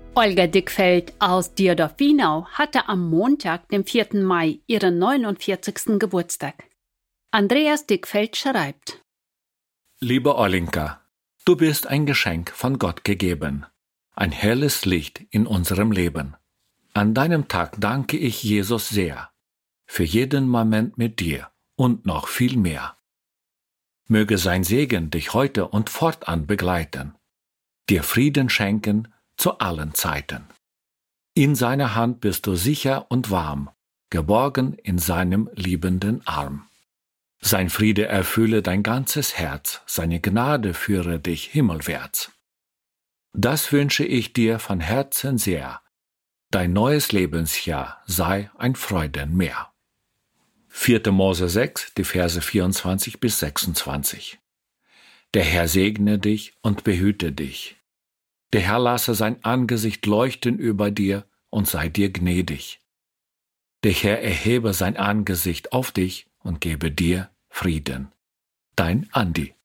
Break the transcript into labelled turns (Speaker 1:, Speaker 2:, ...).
Speaker 1: Olga Dickfeld aus Dierdorf-Wienau hatte am Montag, dem 4. Mai, ihren 49. Geburtstag. Andreas Dickfeld schreibt:
Speaker 2: Liebe Olinka, du bist ein Geschenk von Gott gegeben, ein helles Licht in unserem Leben. An deinem Tag danke ich Jesus sehr, für jeden Moment mit dir und noch viel mehr. Möge sein Segen dich heute und fortan begleiten, dir Frieden schenken zu allen Zeiten. In seiner Hand bist du sicher und warm, geborgen in seinem liebenden Arm. Sein Friede erfülle dein ganzes Herz, seine Gnade führe dich himmelwärts. Das wünsche ich dir von Herzen sehr. Dein neues Lebensjahr sei ein Freudenmeer. 4. Mose 6, die Verse 24 bis 26. Der Herr segne dich und behüte dich. Der Herr lasse sein Angesicht leuchten über dir und sei dir gnädig. Der Herr erhebe sein Angesicht auf dich und gebe dir Frieden. Dein Andi.